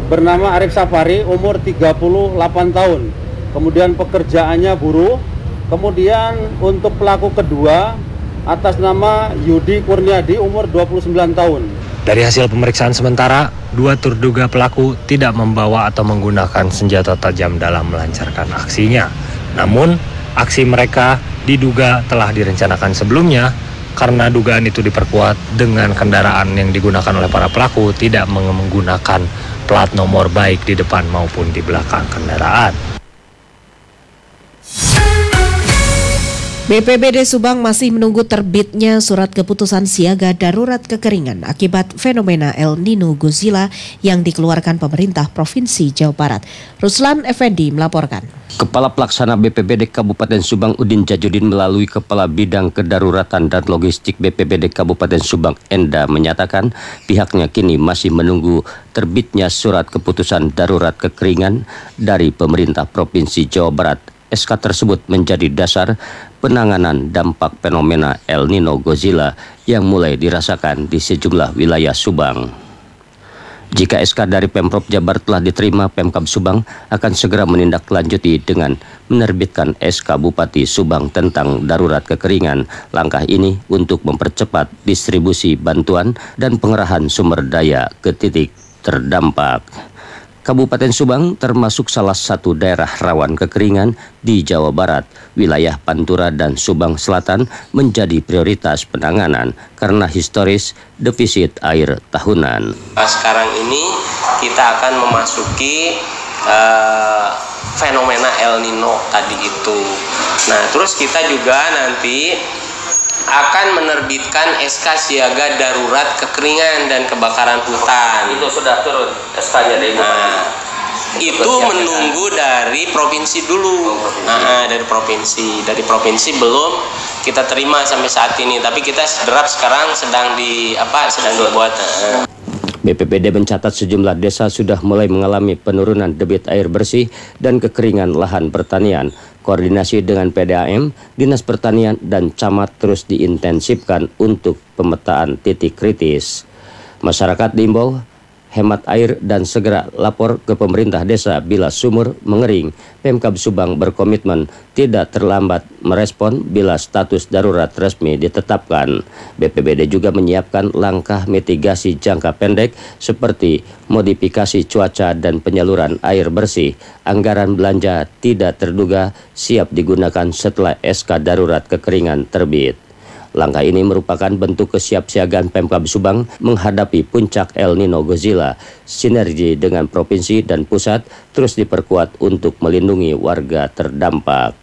bernama Arif Safari, umur 38 tahun. Kemudian pekerjaannya buruh. Kemudian untuk pelaku kedua atas nama Yudi Kurniadi, umur 29 tahun. Dari hasil pemeriksaan sementara, dua terduga pelaku tidak membawa atau menggunakan senjata tajam dalam melancarkan aksinya. Namun, aksi mereka diduga telah direncanakan sebelumnya karena dugaan itu diperkuat dengan kendaraan yang digunakan oleh para pelaku tidak menggunakan plat nomor baik di depan maupun di belakang kendaraan. BPBD Subang masih menunggu terbitnya surat keputusan siaga darurat kekeringan akibat fenomena El Nino Godzilla yang dikeluarkan pemerintah Provinsi Jawa Barat. Ruslan Effendi melaporkan. Kepala Pelaksana BPBD Kabupaten Subang Udin Jajudin melalui Kepala Bidang Kedaruratan dan Logistik BPBD Kabupaten Subang Enda menyatakan pihaknya kini masih menunggu terbitnya surat keputusan darurat kekeringan dari pemerintah Provinsi Jawa Barat. SK tersebut menjadi dasar penanganan dampak fenomena El Nino Godzilla yang mulai dirasakan di sejumlah wilayah Subang. Jika SK dari Pemprov Jabar telah diterima, Pemkab Subang akan segera menindaklanjuti dengan menerbitkan SK Bupati Subang tentang darurat kekeringan. Langkah ini untuk mempercepat distribusi bantuan dan pengerahan sumber daya ke titik terdampak. Kabupaten Subang termasuk salah satu daerah rawan kekeringan di Jawa Barat. Wilayah Pantura dan Subang Selatan menjadi prioritas penanganan karena historis defisit air tahunan. Sekarang ini kita akan memasuki fenomena El Nino tadi itu. Nah, terus kita juga nanti akan menerbitkan SK siaga darurat kekeringan dan kebakaran hutan. Itu sudah turun SK-nya dari itu menunggu dari provinsi dulu. Dari provinsi belum kita terima sampai saat ini, tapi kita draft sekarang sedang dibuat. BPBD mencatat sejumlah desa sudah mulai mengalami penurunan debit air bersih dan kekeringan lahan pertanian. Koordinasi dengan PDAM, Dinas Pertanian, dan Camat terus diintensifkan untuk pemetaan titik kritis. Masyarakat diimbau hemat air dan segera lapor ke pemerintah desa bila sumur mengering. Pemkab Subang berkomitmen tidak terlambat merespon bila status darurat resmi ditetapkan. BPBD juga menyiapkan langkah mitigasi jangka pendek seperti modifikasi cuaca dan penyaluran air bersih. Anggaran belanja tidak terduga siap digunakan setelah SK darurat kekeringan terbit. Langkah ini merupakan bentuk kesiapsiagaan Pemkab Subang menghadapi puncak El Nino Godzilla. Sinergi dengan provinsi dan pusat terus diperkuat untuk melindungi warga terdampak.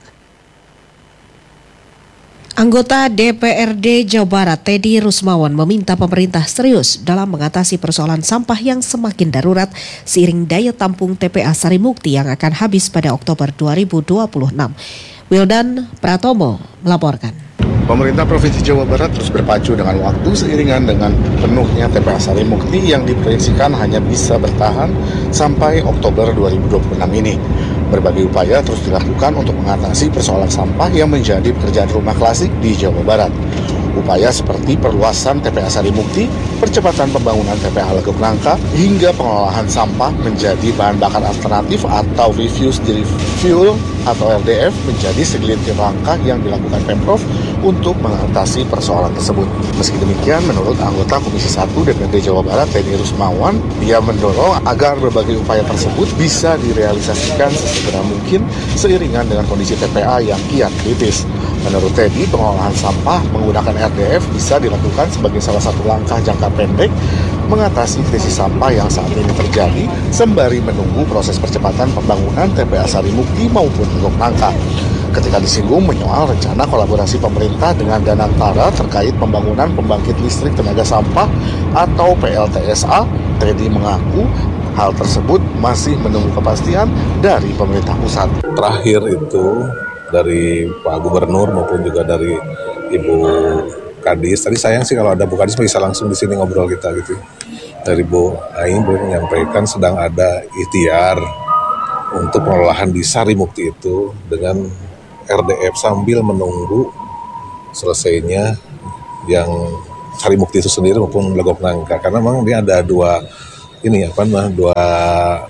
Anggota DPRD Jawa Barat Teddy Rusmawan meminta pemerintah serius dalam mengatasi persoalan sampah yang semakin darurat seiring daya tampung TPA Sarimukti yang akan habis pada Oktober 2026. Wildan Pratomo melaporkan. Pemerintah Provinsi Jawa Barat terus berpacu dengan waktu seiringan dengan penuhnya TPA Sarimukti yang diproyeksikan hanya bisa bertahan sampai Oktober 2026 ini. Berbagai upaya terus dilakukan untuk mengatasi persoalan sampah yang menjadi pekerjaan rumah klasik di Jawa Barat. Upaya seperti perluasan TPA Sarimukti, percepatan pembangunan TPA Legok Nangka, hingga pengolahan sampah menjadi bahan bakar alternatif atau refuse fuel atau RDF menjadi segelintir langkah yang dilakukan Pemprov untuk mengatasi persoalan tersebut. Meski demikian, menurut anggota Komisi 1 DPRD Jawa Barat Teddy Rusmawan, dia mendorong agar berbagai upaya tersebut bisa direalisasikan sesegera mungkin seiringan dengan kondisi TPA yang kian kritis. Menurut Teddy, pengolahan sampah menggunakan RDF bisa dilakukan sebagai salah satu langkah jangka pendek mengatasi krisis sampah yang saat ini terjadi sembari menunggu proses percepatan pembangunan TPA Sarimukti maupun Legok Nangka. Ketika disinggung menyoal rencana kolaborasi pemerintah dengan Danantara terkait pembangunan pembangkit listrik tenaga sampah atau PLTSA, Teddy mengaku hal tersebut masih menunggu kepastian dari pemerintah pusat. Terakhir itu dari Pak Gubernur maupun juga dari Ibu Kadis. Tadi sayang sih kalau ada Bu Kadis bisa langsung di sini ngobrol kita gitu. Dari Bu Aing belum menyampaikan sedang ada ikhtiar untuk pengolahan di Sarimukti itu dengan RDF sambil menunggu selesainya yang Sarimukti itu sendiri maupun Legok Nangka, karena memang dia ada dua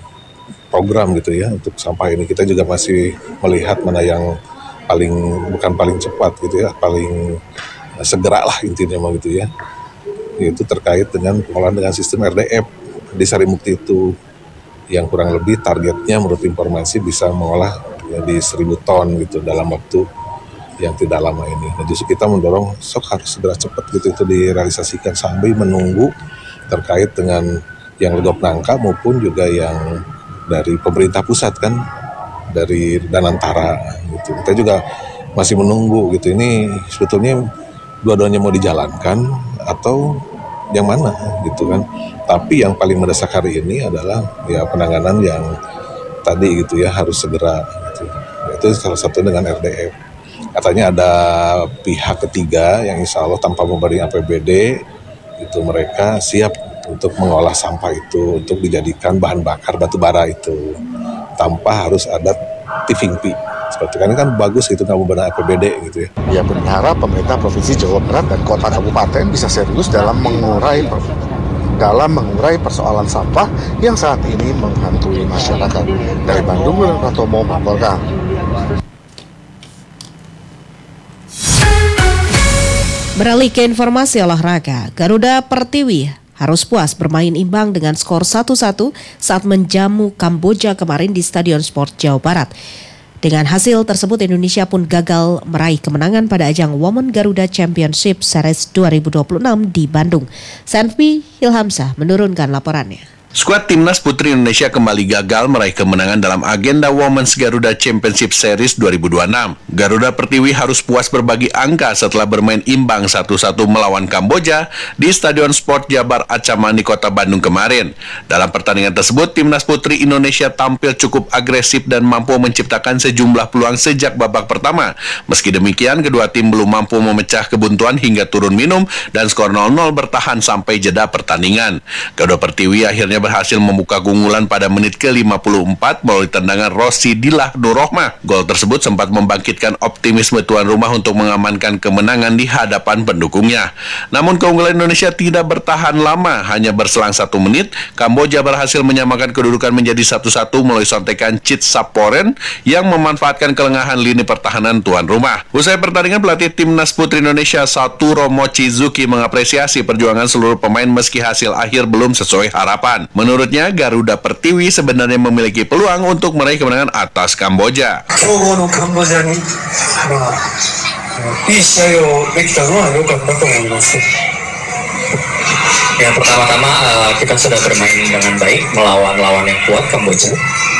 program gitu ya untuk sampah ini. Kita juga masih melihat mana yang bukan paling cepat gitu ya, paling segera lah intinya mah gitu ya. Itu terkait dengan pengolahan dengan sistem RDF di Sarimukti itu, yang kurang lebih targetnya menurut informasi bisa mengolah di 1.000 ton gitu dalam waktu yang tidak lama ini. Nah, justru kita mendorong harus segera cepat gitu itu direalisasikan sambil menunggu terkait dengan yang legok nangka maupun juga yang dari pemerintah pusat kan, dari Danantara gitu. Kita juga masih menunggu gitu. Ini sebetulnya dua-duanya mau dijalankan atau yang mana gitu kan. Tapi yang paling mendesak hari ini adalah ya penanganan yang tadi gitu ya, harus segera gitu. Itu salah satu dengan RDF. Katanya ada pihak ketiga yang insya Allah tanpa memberi APBD itu mereka siap untuk mengolah sampah itu untuk dijadikan bahan bakar batu bara itu tanpa harus ada tipping fee. Seperti kan bagus gitu nggak benar APBD gitu ya. Ia berharap pemerintah Provinsi Jawa Barat dan kota kabupaten bisa serius dalam mengurai persoalan sampah yang saat ini menghantui masyarakat. Dari Bandung, William Pratomo melaporkan. Beralih ke informasi olahraga, Garuda Pertiwi harus puas bermain imbang dengan skor 1-1 saat menjamu Kamboja kemarin di Stadion Sport Jawa Barat. Dengan hasil tersebut, Indonesia pun gagal meraih kemenangan pada ajang Women Garuda Championship Series 2026 di Bandung. Sanfi Hilhamsah menurunkan laporannya. Skuad Timnas Putri Indonesia kembali gagal meraih kemenangan dalam agenda Women's Garuda Championship Series 2026. Garuda Pertiwi harus puas berbagi angka setelah bermain imbang 1-1 melawan Kamboja di Stadion Sport Jabar Acamani, Kota Bandung kemarin. Dalam pertandingan tersebut, Timnas Putri Indonesia tampil cukup agresif dan mampu menciptakan sejumlah peluang sejak babak pertama. Meski demikian, kedua tim belum mampu memecah kebuntuan hingga turun minum dan skor 0-0 bertahan sampai jeda pertandingan. Garuda Pertiwi akhirnya berhasil membuka keunggulan pada menit ke-54 melalui tendangan Rossi Dilah Nurrohmah. Gol tersebut sempat membangkitkan optimisme tuan rumah untuk mengamankan kemenangan di hadapan pendukungnya. Namun keunggulan Indonesia tidak bertahan lama, hanya berselang 1 menit, Kamboja berhasil menyamakan kedudukan menjadi 1-1 melalui sontekan Chit Saporen yang memanfaatkan kelengahan lini pertahanan tuan rumah. Usai pertandingan, pelatih Timnas Putri Indonesia Satoru Mochizuki mengapresiasi perjuangan seluruh pemain meski hasil akhir belum sesuai harapan. Menurutnya, Garuda Pertiwi sebenarnya memiliki peluang untuk meraih kemenangan atas Kamboja. Yang pertama-tama kita sudah bermain dengan baik melawan lawan yang kuat Kamboja.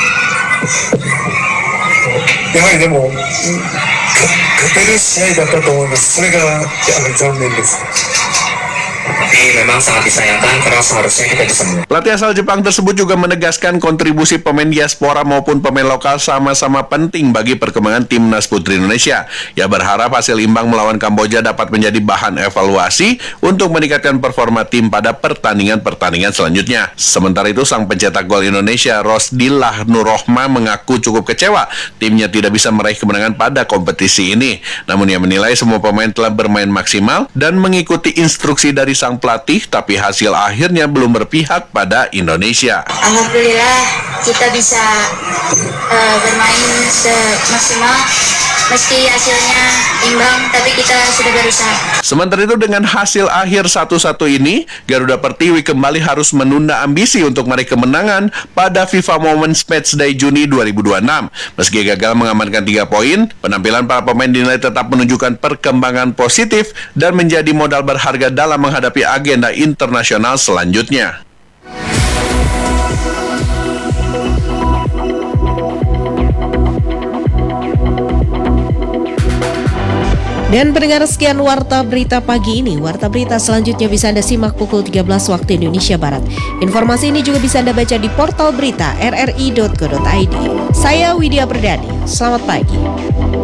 Tapi memang sangat disayangkan karena seharusnya kita bisa menang. Pelatih asal Jepang tersebut juga menegaskan kontribusi pemain diaspora maupun pemain lokal sama-sama penting bagi perkembangan Timnas Putri Indonesia. Ia berharap hasil imbang melawan Kamboja dapat menjadi bahan evaluasi untuk meningkatkan performa tim pada pertandingan-pertandingan selanjutnya. Sementara itu, sang pencetak gol Indonesia, Rosdilah Nurrohmah, mengaku cukup kecewa timnya tidak bisa meraih kemenangan pada kompetisi ini. Namun ia menilai semua pemain telah bermain maksimal dan mengikuti instruksi dari sang pelatih, tapi hasil akhirnya belum berpihak pada Indonesia. Alhamdulillah kita bisa bermain semaksimal meski hasilnya imbang, tapi kita sudah berusaha. Sementara itu, dengan hasil akhir 1-1 ini, Garuda Pertiwi kembali harus menunda ambisi untuk meraih kemenangan pada FIFA Women's Matchday Juni 2026. Meski gagal mengamankan 3 poin, penampilan para pemain dinilai tetap menunjukkan perkembangan positif dan menjadi modal berharga dalam menghadapi agenda internasional selanjutnya. Dan pendengar, sekian Warta Berita pagi ini. Warta Berita selanjutnya bisa Anda simak pukul 13 waktu Indonesia Barat. Informasi ini juga bisa Anda baca di portal berita rri.co.id. Saya Widya Perdani, selamat pagi.